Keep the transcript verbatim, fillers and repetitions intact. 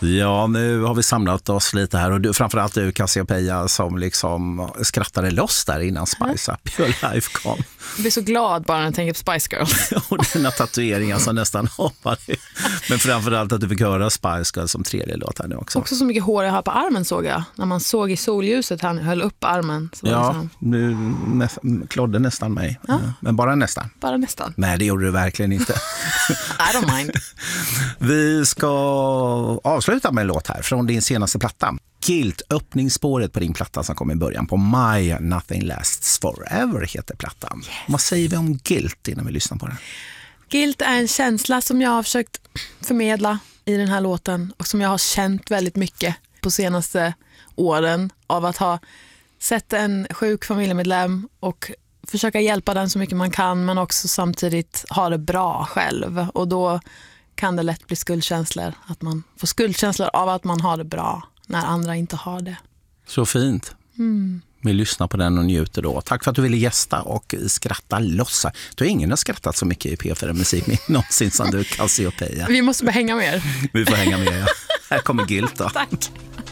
Ja, nu har vi samlat oss lite här och du, framförallt du Cassiopeia som liksom skrattade loss där innan Spice Up Your Life kom. Jag blir så glad bara när jag tänker på Spice Girls. Och dina tatueringar som nästan hoppade. Men framförallt att du fick höra Spice Girls som tredje låt här nu också. Också så mycket hår jag har på armen såg jag. När man såg i solljuset han höll upp armen. Så ja, liksom... nu nä- klodde nästan mig. Ja. Men bara nästan. Bara nästan. Nej, det gjorde du verkligen inte. I don't mind. Vi ska avsluta med en låt här från din senaste platta. Guilt, öppningsspåret på din platta som kom i början på My Nothing Lasts Forever heter plattan. Yes. Vad säger vi om guilt innan vi lyssnar på den? Guilt är en känsla som jag har försökt förmedla i den här låten och som jag har känt väldigt mycket på senaste åren av att ha sett en sjuk familjemedlem och försöka hjälpa den så mycket man kan men också samtidigt ha det bra själv och då kan det lätt bli skuldkänslor att man får skuldkänslor av att man har det bra när andra inte har det. Så fint. Mm. Vi lyssnar på den och njuter då. Tack för att du ville gästa och skratta lossa. Du har ingen har skrattat så mycket i P fyra Musik någonsin som du Cassiopeia. Vi måste bara hänga med er. Vi får hänga med, ja. Här kommer Guilt då. Tack.